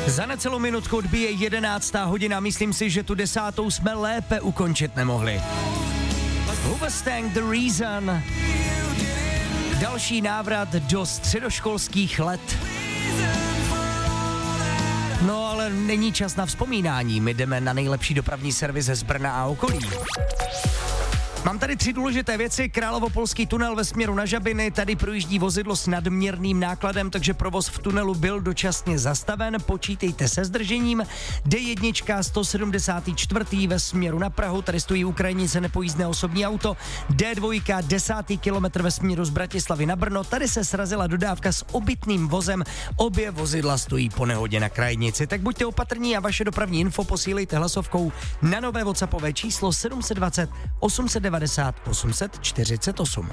Za necelou minutku odbije 11. hodina, myslím si, že tu 10. jsme lépe ukončit nemohli. Hoobastank The Reason. Další návrat do středoškolských let. No ale není čas na vzpomínání, my jdeme na nejlepší dopravní servis z Brna a okolí. Mám tady 3 důležité věci. Královopolský tunel ve směru na Žabiny, tady projíždí vozidlo s nadměrným nákladem, takže provoz v tunelu byl dočasně zastaven, počítejte se zdržením. D1 174. ve směru na Prahu, tady stojí u krajnice nepojízdné osobní auto. D2 10. kilometr ve směru z Bratislavy na Brno, tady se srazila dodávka s obytným vozem, obě vozidla stojí po nehodě na krajnici, tak buďte opatrní a vaše dopravní info posílejte hlasovkou na nové WhatsAppové číslo 720 890 848.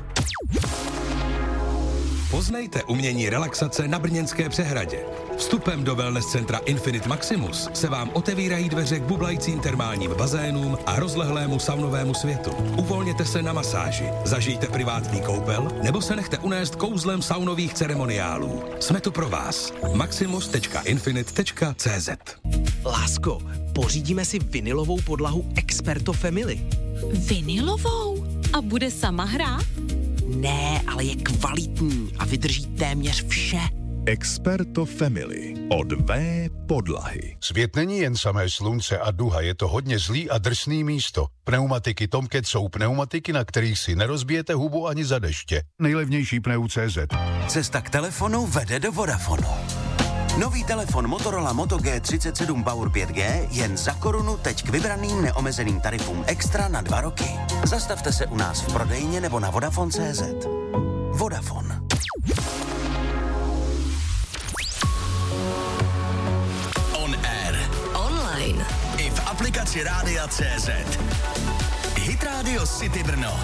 Poznejte umění relaxace na Brněnské přehradě. Vstupem do wellness centra Infinite Maximus se vám otevírají dveře k bublajícím termálním bazénům a rozlehlému saunovému světu. Uvolněte se na masáži, zažijte privátní koupel nebo se nechte unést kouzlem saunových ceremoniálů. Jsme tu pro vás. maximus.infinite.cz. Lásko, pořídíme si vinilovou podlahu Experto Family. Vinilovou? A bude sama hrát? Ne, ale je kvalitní a vydrží téměř vše. Experto Family od V podlahy. Svět není jen samé slunce a duha, je to hodně zlý a drsný místo. Pneumatiky Tomcat jsou pneumatiky, na kterých si nerozbijete hubu ani za deště. Nejlevnější pneu.cz. Cesta k telefonu vede do Vodafonu. Nový telefon Motorola Moto G37 Power 5G jen za korunu teď k vybraným neomezeným tarifům extra na 2 roky. Zastavte se u nás v prodejně nebo na Vodafone.cz. Vodafone. On air. Online. I v aplikaci Rádia.cz. Hit Radio City Brno.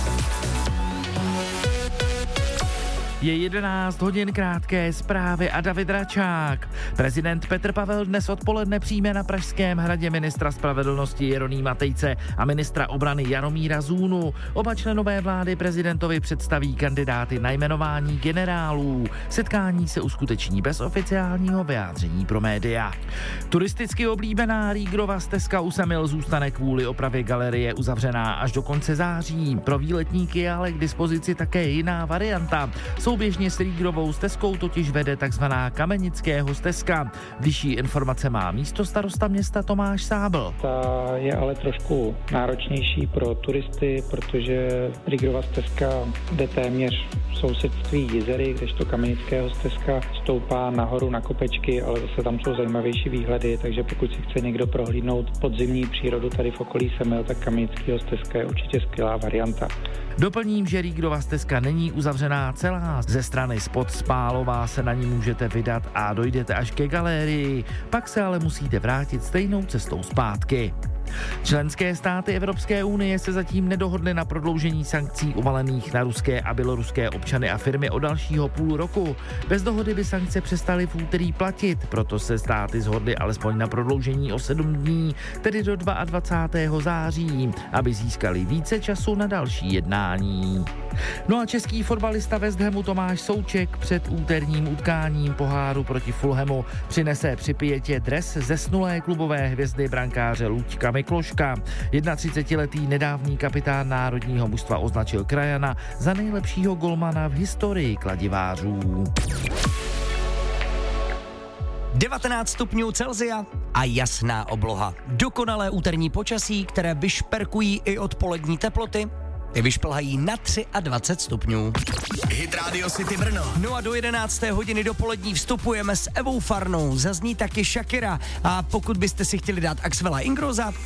Je 11 hodin, krátké zprávy a David Račák. Prezident Petr Pavel dnes odpoledne přijme na Pražském hradě ministra spravedlnosti Jeronýma Tejce a ministra obrany Jaromíra Zůnu. Oba členové vlády prezidentovi představí kandidáty na jmenování generálů. Setkání se uskuteční bez oficiálního vyjádření pro média. Turisticky oblíbená Riegerova stezka u Semil zůstane kvůli opravě galerie uzavřená až do konce září. Pro výletníky je ale k dispozici také jiná varianta. Souběžně s Riegerovou stezkou totiž vede takzvaná Kamenického stezka. Bližší informace má místostarosta města Tomáš Sábl. Ta je ale trošku náročnější pro turisty, protože Riegerova stezka jde téměř v sousedství Jizery, kdežto Kamenického stezka stoupá nahoru na kopečky, ale zase tam jsou zajímavější výhledy, takže pokud si chce někdo prohlídnout podzimní přírodu tady v okolí Semil, tak Kamenického stezka je určitě skvělá varianta. Doplním, že Riegerova stezka není uzavřená celá. Ze strany spod Spálová se na ní můžete vydat a dojdete až ke galerii, pak se ale musíte vrátit stejnou cestou zpátky. Členské státy Evropské unie se zatím nedohodly na prodloužení sankcí uvalených na ruské a běloruské občany a firmy o dalšího půl roku. Bez dohody by sankce přestaly v úterý platit, proto se státy shodly alespoň na prodloužení o 7 dní, tedy do 22. září, aby získali více času na další jednání. No a český fotbalista West Hamu Tomáš Souček před úterním utkáním poháru proti Fulhamu přinese při pijetě dres zesnulé klubové hvězdy brankáře Luďka Mikloška. 31letý nedávný kapitán národního mužstva označil krajana za nejlepšího golmana v historii kladivářů. 19 stupňů Celsia a jasná obloha. Dokonalé úterní počasí, které vyšperkují i odpolední teploty. Ty vyšplhají na 23 stupňů. Hit Radio City Brno. No a do 11. hodiny dopolední vstupujeme s Evou Farnou. Zazní taky Shakira. A pokud byste si chtěli dát Axvela Ingroza,